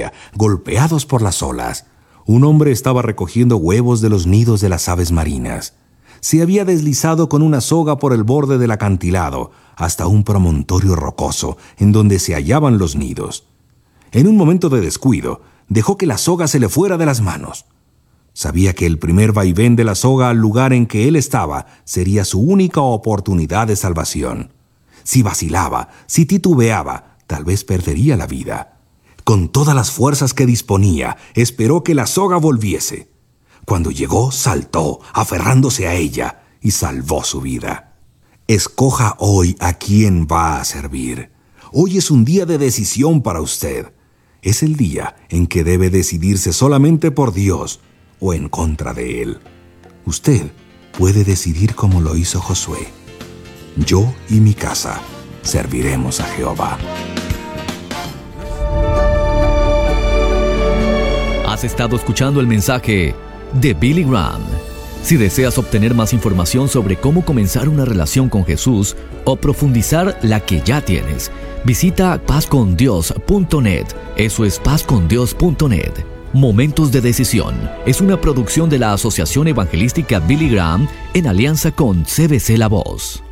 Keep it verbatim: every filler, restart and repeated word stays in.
orilla, golpeados por las olas. Un hombre estaba recogiendo huevos de los nidos de las aves marinas. Se había deslizado con una soga por el borde del acantilado hasta un promontorio rocoso en donde se hallaban los nidos. En un momento de descuido, dejó que la soga se le fuera de las manos. Sabía que el primer vaivén de la soga al lugar en que él estaba sería su única oportunidad de salvación. Si vacilaba, si titubeaba, tal vez perdería la vida. Con todas las fuerzas que disponía, esperó que la soga volviese. Cuando llegó, saltó, aferrándose a ella, y salvó su vida. Escoja hoy a quién va a servir. Hoy es un día de decisión para usted. Es el día en que debe decidirse solamente por Dios o en contra de Él. Usted puede decidir como lo hizo Josué. Yo y mi casa serviremos a Jehová. Has estado escuchando el mensaje de Billy Graham. Si deseas obtener más información sobre cómo comenzar una relación con Jesús o profundizar la que ya tienes, visita paz con dios punto net. Eso es paz con dios punto net. Momentos de Decisión es una producción de la Asociación Evangelística Billy Graham en alianza con C B C La Voz.